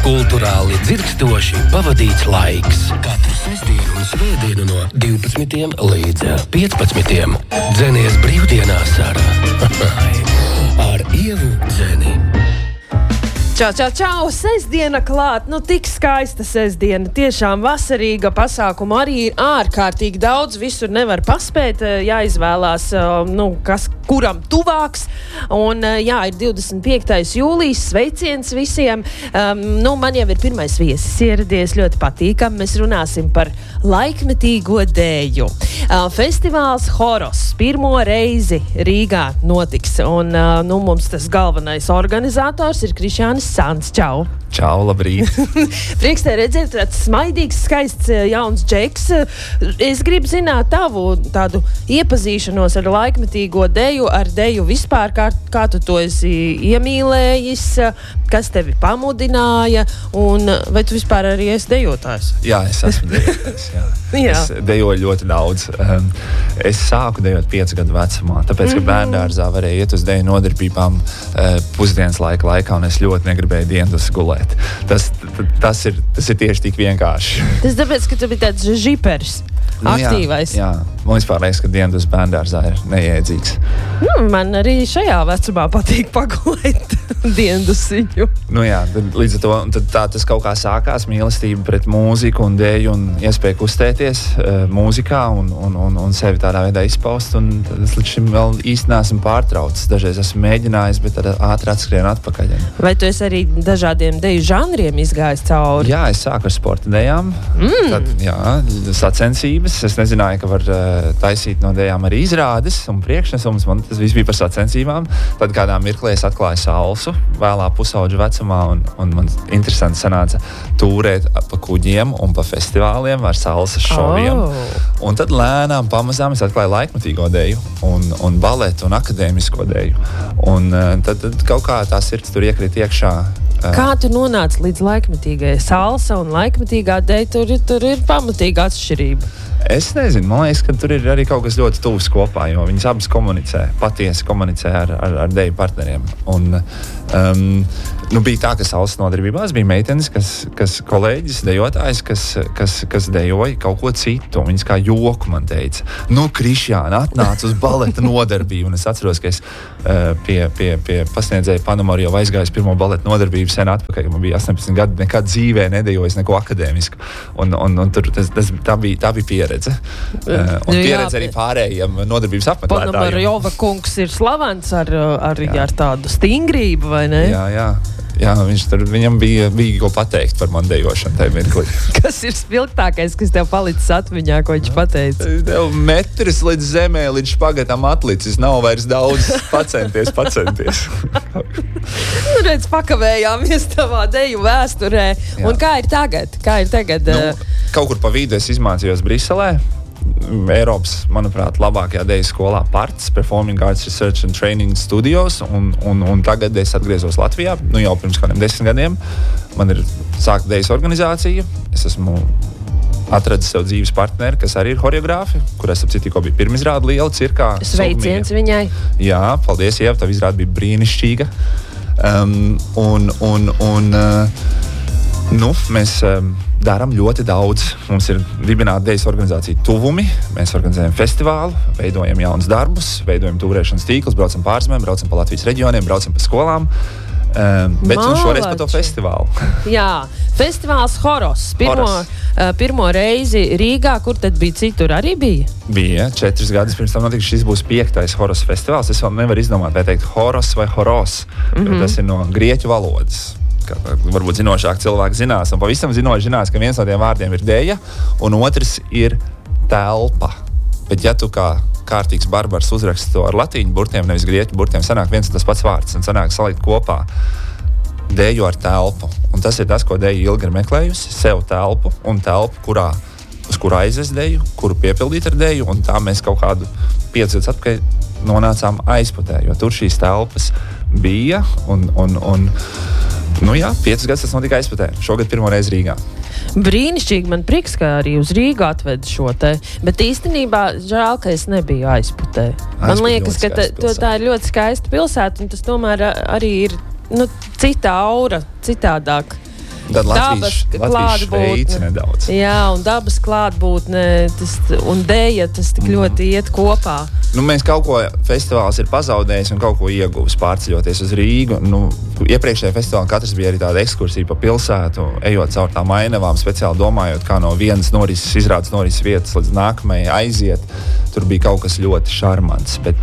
Kulturāli dzirkstoši pavadīts laiks. Katru sestdienu un svētdienu no 12 līdz 15. Dzenies brīvdienās ar Ievu Dzeni. Čau, sestdiena klāt, tik skaista sestdiena, tiešām vasarīga pasākuma, arī ir ārkārtīgi daudz, visur nevar paspēt, jāizvēlās, kas kuram tuvāks, un ir 25. jūlijas, sveiciens visiem, man jau ir pirmais viesis ieradies, ļoti patīkam, mēs runāsim par laikmetīgo dēju. Festivāls Horos pirmo reizi Rīgā notiks, un mums tas galvenais organizators ir Krišjānis Sants. Čau! Čau, labrīt! Prieks te redzēt, tāds smaidīgs, skaists jauns džeks. Es gribu zināt tavu tādu iepazīšanos ar laikmetīgo deju, ar deju vispār, kā tu to esi iemīlējis, kas tevi pamudināja, un vai tu vispār arī esi dejotājs? Jā, es esmu dejotājs, jā. Jā. Es dejoju ļoti daudz. Es sāku dejot 5 gadu vecumā, tāpēc, ka bērndārzā varēja iet uz deju nodarbībām pusdienas laikā, un es ļoti negribēju dienas gulēt. Tas ir tieši tik vienkārši. Tas tāpēc, ka tu biji tāds žiperis, aktīvais. Jā. Man vispār liekas, ka dienas bērndārzā ir neiedzīgs. Man arī šajā vecumā patīk pagulēt diendusiņu. Līdz ar to tas kaut kā sākās, mīlestība pret mūziku un dēju un iespēju kustēties mūzikā un sevi tādā veidā izpaust. Un es līdz šim vēl īsti neesmu pārtraucis. Dažreiz esmu mēģinājis, bet tad ātri atskrienu atpakaļ. Vai tu esi arī dažādiem deju žanriem izgājis cauri? Jā, es sāku ar sporta dejām. Tad, sacensības. Es nezināju, ka var taisīt no dejām arī izrādes un priekšnesumus. Man tas viss bija par sacensībām. Tad kādā mirklī es atklāju salsu vēlā pusauģa vecumā un man interesanti sanāca tūrēt pa kuģiem un pa festivāliem ar salsas šoviem. Un tad lēnām pamazām es atklāju laikmetīgo deju un baletu un akadēmisko deju. Un tad kaut kā tā sirds tur iekrīt iekšā. Kā tu nonāci līdz laikmetīgai? Salsa un laikmetīgā deja, tur ir pamatīga atšķirība. Es nezinu, man liekas, ka tur ir arī kaut kas ļoti tuvs kopā, jo viņas abas patiesi komunicē ar deju partneriem. Un bija tā, ka salsas nodarbībās bija meitenes, kas kolēģis, dejotājs, kas dejoja kaut ko citu. Viņas kā joku man teica, Krišjāna atnāca uz baleta nodarbību. Un es atceros, ka es pie pasniedzēja Panamoru jau aizgāju pirmo baleta nodarbību sen atpakaļ. Man bija 18 gadi, nekad dzīvē nedejojis neko akadēmisku. Un tur tā bija pieredze. Un pieredze arī pārējiem nodarbības apmeklētājiem. Ponomarjova kungs ir slavens ar tādu stingrību, vai ne? Jā, viņam bija ko pateikt par man dejošanu tajā mirklī. Kas ir spilgtākais, kas tev palicis atmiņā, ko viņš pateica? Tev metrs līdz zemē, līdz špagatam atlicis, nav vairs daudz, pacenties. Redz, pakavējāmies tavā deju vēsturē. Jā. Un kā ir tagad? Kaut kur pa vidu es izmācījos Briselē. Eiropas, manuprāt, labākajā deju skolā Parts, Performing Arts Research and Training Studios, un tagad es atgriezos Latvijā, jau pirms kādiem 10 gadiem. Man ir sākta dejas organizācija, es esmu atradis sev dzīves partneri, kas arī ir horeogrāfi, kur es tikko bija pirmizrāde liela cirkā. Sveiciens viņai. Jā, paldies, Ieva, tā izrāde bija brīnišķīga. Mēs darām ļoti daudz. Mums ir dibināta dejas organizācija Tuvumi. Mēs organizējam festivālu, veidojam jaunus darbus, veidojam tūrēšanas tīklus, braucam pārzemēm, braucam pa Latvijas reģioniem, braucam pa skolām. Bet šoreiz par to festivālu. Jā, festivāls Horos. Pirmo reizi Rīgā, kur tad bija citur arī bija? Bija 4 gadus pirms tam notika. Šis būs 5. Horos festivāls. Es vēl nevaru izdomāt, vai teikt Horos vai Horos. Tas ir no grieķu valodas. Varbūt zinošāk cilvēki zinās, un pavisam zinoši zinās, ka viens no tiem vārdiem ir deja, un otrs ir telpa. Bet ja tu kā kārtīgs barbars uzraksti to ar latīņu burtiem, nevis grieķu burtiem, sanāk viens un tas pats vārds, un sanāk salikt kopā deju ar telpu. Un tas ir tas, ko deja ilgi ir meklējusi, sev telpu, un telpu, uz kuru aizvest deju, kuru piepildīt ar deju, un tā mēs kaut kādu 5 gadus atpakaļ nonācām Aizputē, jo tur šīs telpas bija, un 5 gadus tas notika Aizputē. Šogad pirmo reizi Rīgā. Brīnišķīgi, man prieks, ka arī uz Rīgu atved šo te, bet īstenībā žēl, ka es nebiju Aizputē. Man liekas, ka tā ir ļoti skaista pilsēta, un tas tomēr arī ir cita aura, citādāk. dabas klātbūtne. Nedaudz. Jā, un dabas klātbūtne un dēja, tas tik ļoti iet kopā. Mēs kaut ko festivāls ir pazaudējis un kaut ko ieguvis pārceļoties uz Rīgu. Iepriekšējā festivālā katrs bija arī tāda ekskursija pa pilsētu, ejot caur tām ainavām, speciāli domājot, kā no vienas izrādes norises vietas līdz nākamajai aiziet. Tur bija kaut kas ļoti šarmants, bet,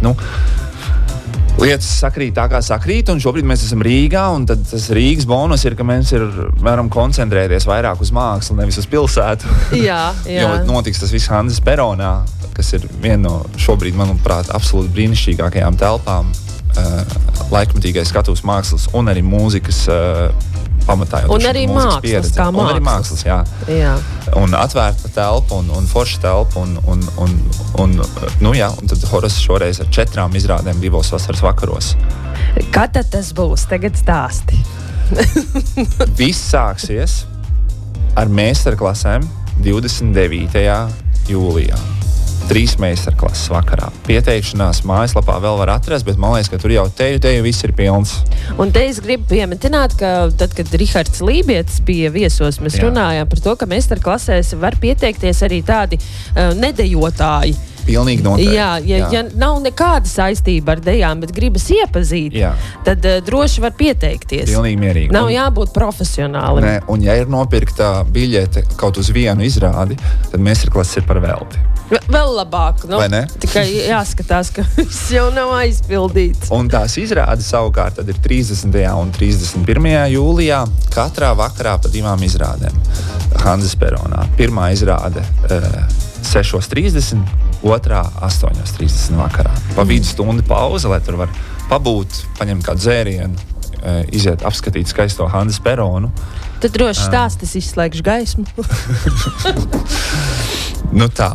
lietas sakrīt tā, kā sakrīt, un šobrīd mēs esam Rīgā, un tad tas Rīgas bonus ir, ka mēs varam koncentrēties vairāk uz mākslu, nevis uz pilsētu. Jā. Jo notiks tas viss Hanzas peronā, kas ir viena no šobrīd, manuprāt, absolūti brīnišķīgākajām telpām laikmetīgais skatuves mākslas un arī mūzikas pamatā. Un arī mākslas, kā mākslas. Un arī mākslas, jā. Un atvērta telpa un forša telpa un tad Horos šoreiz ar 4 izrādēm 2 vasaras vakaros. Kad tad tas būs? Tagad stāsti. Viss sāksies ar meistarklasēm 29. jūlijā. 3 meistarklases vakarā. Pieteikšanās mājaslapā vēl var atrast, bet man liekas, ka tur jau teju viss ir pilns. Un te es gribu piemetināt, ka tad, kad Rihards Lībietis bija viesos, mēs runājām par to, ka meistarklasēs var pieteikties arī tādi nedejotāji. Pilnīgi noteikti. Ja nav nekāda saistība ar dejām, bet gribas iepazīt, tad droši var pieteikties. Pilnīgi mierīgi. Nav jābūt profesionālim. Un ja ir nopirkta biļete kaut uz vienu izrādi, tad meistarklases ir par velti. Vēl labāk, Vai ne? Tikai jāskatās, ka viss jau nav aizpildīts. Un tās izrādes savukārt tad ir 30. un 31. jūlijā, katrā vakarā pa 2 izrādēm Hanzas peronā. Pirmā izrāde 6:30, otrā 8:30 vakarā. Pa vidu stundu pauze, lai tur var pabūt, paņemt kādu dzērienu, iziet apskatīt skaisto Hanzas peronu. Tad droši stāstis izslēgšu gaismu. Tā.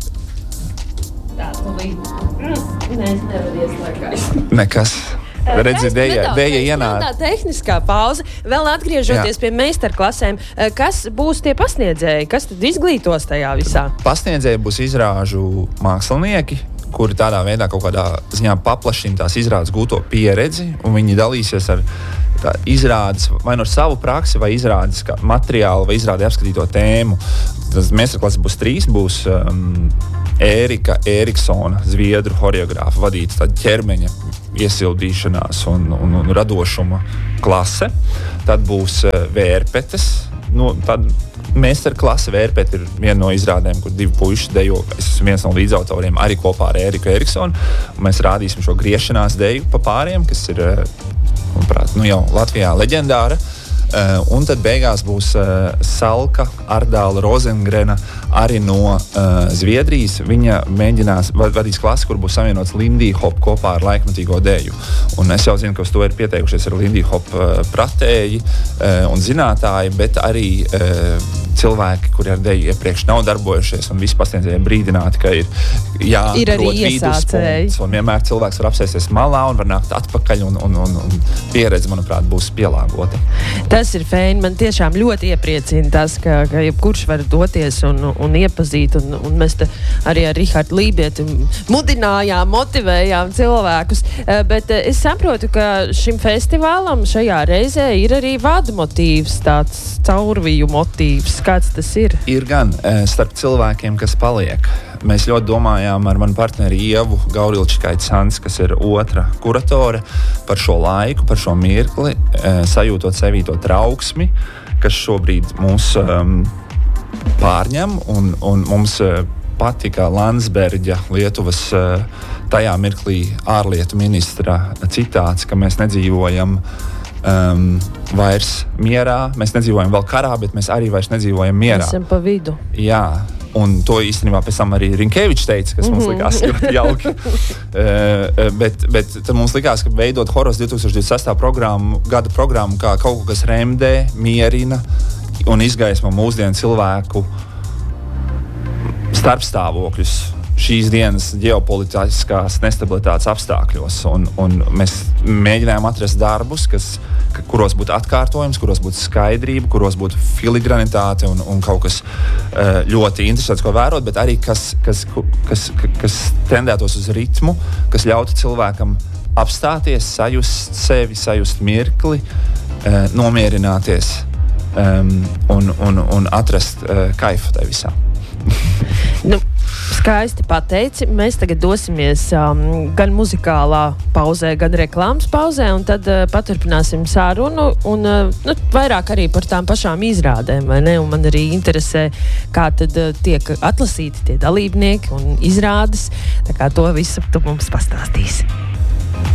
Nē, es nevaru ieslēgt gaismu. Nekas. Redzi, Deja ienāca. Tā tehniskā pauze. Vēl atgriežoties pie meistarklasēm, kas būs tie pasniedzēji? Kas tad izglītos tajā visā? Pasniedzēji būs izrāžu mākslinieki, kuri tādā veidā kaut kādā ziņā paplašina tās izrādes gūto pieredzi, un viņi dalīsies ar izrādes vai no savu praksi, vai izrādes materiālu, vai izrādi apskatīto tēmu. Tas meistarklases būs 3, būs Ērika Eriksona, zviedru horeogrāfa, vadīta tāda ķermeņa iesildīšanās un radošuma klase. Tad būs vērpetes. Tad meistarklase vērpete ir viena no izrādēm, kur 2 puiši dejo. Es esmu viens no līdzautoriem arī kopā ar Ēriku Eriksonu. Mēs rādīsim šo griešanās deju pa pāriem, kas ir, manuprāt, jau Latvijā leģendāra. Un tad beigās būs Salka Ardāla Rozengrena arī no Zviedrijas. Viņa mēģinās vadīs klasi, kur būs savienots Lindy Hop kopā ar laikmetīgo deju. Un es jau zinu, ka uz to ir pieteikušies ar Lindy Hop pratēji un zinātāji, bet arī cilvēki, kuri ar deju iepriekš nav darbojušies, un visi pasniedzēji brīdināti, ka ir arī viduspunkts, un vienmēr cilvēks var apsēsties malā un var nākt atpakaļ, un pieredze, manuprāt, būs pielāgota. Tas ir fēni. Man tiešām ļoti iepriecina tas, ka jebkurš var doties un iepazīt, un mēs arī ar Rihardu Lībieti mudinājām, motivējām cilvēkus. Bet es saprotu, ka šim festivālam šajā reizē ir arī vadmotīvs, tāds caurviju motīvs. Kāds tas ir? Ir gan starp cilvēkiem, kas paliek. Mēs ļoti domājām ar manu partneri Ievu Gaurilčikaits-Hans, kas ir otra kuratore, par šo laiku, par šo mirkli, sajūtot sevī to trauksmi, kas šobrīd mūs pārņem, un mums patika Landsberģa, Lietuvas tajā mirklī ārlietu ministra citāts, ka mēs nedzīvojam vairs mierā, mēs nedzīvojam vēl karā, bet mēs arī vairs nedzīvojam mierā. Mēs esam pa vidu. Jā. Un to īstenībā pēc tam arī Rinkevičs teica, kas mums likās ļoti jauki. Bet tad mums likās, ka veidot Horos 2026. gada programmu kā kaut ko, kas remdē, mierina un izgaismo mūsdienu cilvēku starpstāvokļus šīs dienas ģeopolitiskās nestabilitātes apstākļos. Un mēs mēģinājām atrast darbus, kuros būtu atkārtojums, kuros būtu skaidrība, kuros būtu filigranitāte un kaut kas ļoti interesants, ko vērot, bet arī kas tendētos uz ritmu, kas ļautu cilvēkam apstāties, sajust sevi, sajust mirkli, nomierināties un atrast kaifu tai visā. Nu, skaisti pateici. Mēs tagad dosimies gan muzikālā pauzē, gan reklāmas pauzē, un tad paturpināsim sarunu un vairāk arī par tām pašām izrādēm, vai ne? Un man arī interesē, kā tad tiek atlasīti tie dalībnieki un izrādes. Tā kā to visu tu mums pastāstīsi.